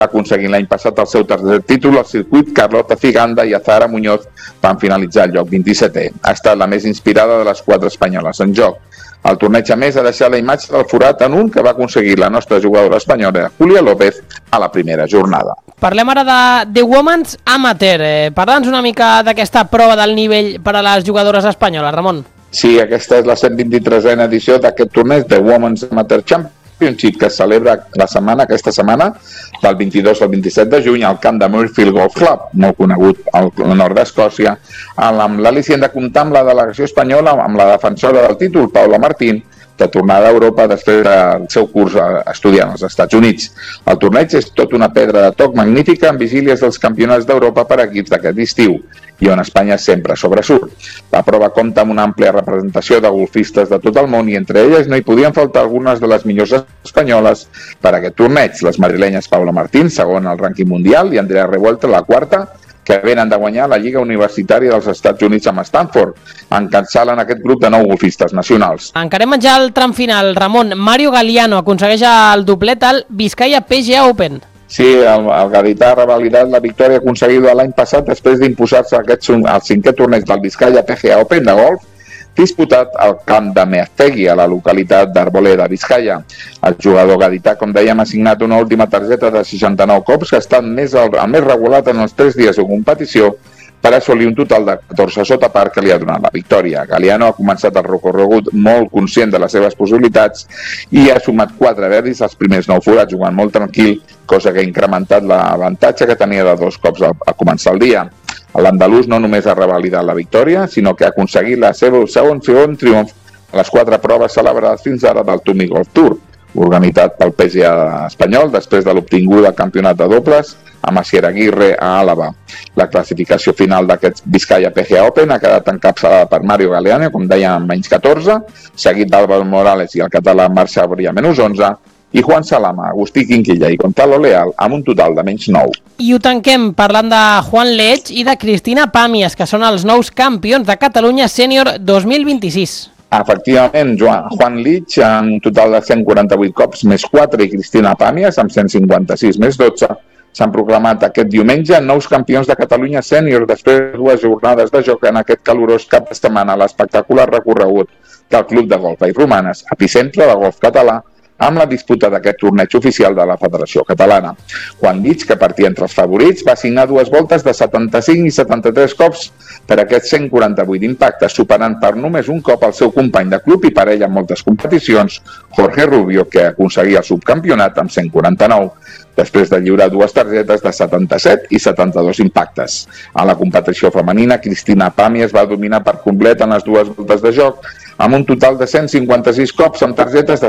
aconseguint l'any passat el seu tercer títol al circuit. Carlota Ciganda i Azahara Muñoz van finalitzar el lloc 27è. Ha estat la més inspirada de les 4 espanyoles en joc. El torneig, a més, ha deixat la imatge del forat en un que va aconseguir la nostra jugadora espanyola, Julia López, a la primera jornada. Parlem ara de Women's Amateur. Parla'ns una mica d'aquesta prova del nivell per a les jugadores espanyoles, Ramon. Sí, aquesta és la 123a edició d'aquest torneig de Women's Amateur Championship que es celebra aquesta setmana del 22 al 27 de juny al camp de Murfield Golf Club, molt conegut al nord d'Escòcia, amb l'al·licient de comptar amb la delegació espanyola, amb la defensora del títol, Paula Martín, de tornada a Europa després del seu curs estudiant als Estats Units. El torneig és tot una pedra de toc magnífica amb vigílies dels campionats d'Europa per equips d'aquest estiu i on Espanya sempre sobresurt. La prova compta amb una àmplia representació de golfistes de tot el món i entre elles no hi podien faltar algunes de les millors espanyoles per a aquest torneig. Les madrilenyes Paula Martín, segona al rànquing mundial, i Andrea Revuelta, la quarta, que venen de guanyar la Lliga Universitària dels Estats Units amb Stanford, encapçalen aquest grup de 9 golfistes nacionals. Encarem ja el tram final. Ramon, Mario Galiano aconsegueix el doblet al Vizcaya PGA Open. Sí, el gadità ha revalidat la victòria aconseguida l'any passat després d'imposar-se al 5è torneig del Vizcaya PGA Open de golf, disputat al camp de Meaztegui, a la localitat d'Arboleda, Vizcaya. El jugador gadità, com dèiem, ha signat una última targeta de 69 cops, que ha estat el més regulat en els 3 dies de competició, per assolir un total de 14 sota par que li ha donat la victòria. Galiano ha començat el recorregut molt conscient de les seves possibilitats i ha sumat 4 verdis als primers 9 forats, jugant molt tranquil, cosa que ha incrementat l'avantatge que tenia de 2 cops a començar el dia. L'andalús no només ha revalidat la victòria, sinó que ha aconseguit el seu segon triomf a les 4 proves celebrades fins ara del Tumi Golf Tour, organitzat pel PGA espanyol després de l'obtinguda campionat de dobles amb Asier Aguirre a Àlava. La classificació final d'aquest Vizcaya PGA Open ha quedat encapçalada per Mario Galiano, com dèiem, amb menys 14, seguit d'Álvaro Morales i el català Marc Sabri a menys 11, i Juan Salama, Agustí Quinquilla i Gonzalo Leal amb un total de menys 9. I ho tanquem parlant de Juan Leig i de Cristina Pàmies, que són els nous campions de Catalunya Sènior 2026. Efectivament, Juan Leig en un total de 148 cops més 4 i Cristina Pàmies amb 156 més 12 s'han proclamat aquest diumenge nous campions de Catalunya Sènior després de 2 jornades de joc en aquest calorós cap de setmana a l'espectacular recorregut del Club de Golf Vallromanes, epicentre de golf català, amb la disputa d'aquest torneig oficial de la Federació Catalana. Juan Leig, que partia entre els favorits, va signar 2 voltes de 75 i 73 cops per aquests 148 impactes, superant per només un cop el seu company de club i parella en moltes competicions, Jorge Rubio, que aconseguia el subcampionat amb 149, després de lliurar 2 targetes de 77 i 72 impactes. A la competició femenina, Cristina Pàmies va dominar per complet en les 2 voltes de joc, amb un total de 156 cops amb targetes de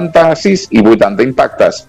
76 i 80 impactes.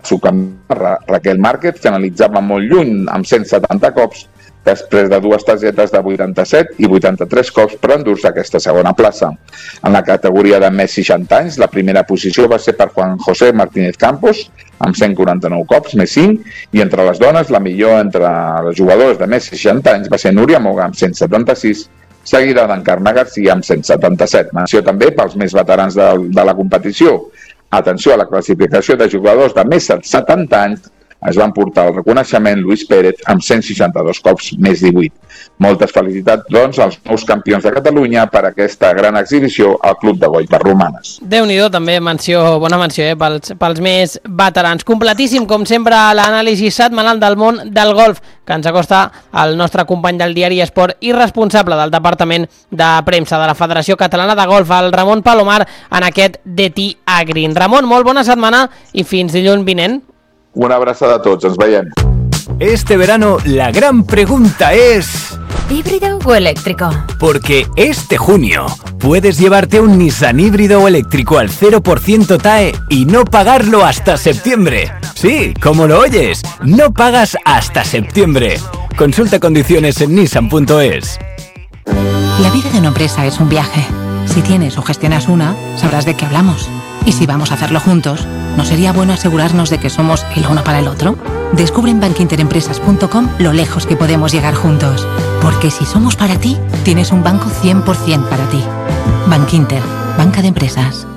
Raquel Márquez finalitzava molt lluny, amb 170 cops, després de 2 targetes de 87 i 83 cops per endur-se aquesta segona plaça. En la categoria de més 60 anys, la primera posició va ser per Juan José Martínez Campos, amb 149 cops, més 5, i entre les dones, la millor entre els jugadors de més 60 anys va ser Núria Moga, amb 176, seguida d'Encarna García amb 177. Menció també pels més veterans de la competició. Atenció a la classificació de jugadors de més de 70 anys, es van portar el reconeixement Luis Pérez amb 162 cops més 18. Moltes felicitats, doncs, als nous campions de Catalunya per aquesta gran exhibició al Club de Golf Vallromanes. Déu-n'hi-do, també bona menció pels més veterans. Completíssim, com sempre, l'anàlisi setmanal del món del golf, que ens acosta el nostre company del diari Esport i responsable del Departament de Premsa de la Federació Catalana de Golf, el Ramon Palomar, en aquest The Tee a Green. Ramon, molt bona setmana i fins dilluns vinent. Una abraçada a tots, ens veiem. Este verano la gran pregunta es... ¿híbrido o eléctrico? Porque este junio puedes llevarte un Nissan híbrido o eléctrico al 0% TAE y no pagarlo hasta septiembre. Sí, como lo oyes, no pagas hasta septiembre. Consulta condiciones en nissan.es. La vida de una empresa es un viaje. Si tienes o gestionas una, sabrás de qué hablamos. Y si vamos a hacerlo juntos, ¿no sería bueno asegurarnos de que somos el uno para el otro? Descubre en bankinterempresas.com lo lejos que podemos llegar juntos. Porque si somos para ti, tienes un banco 100% para ti. Bankinter, banca de empresas.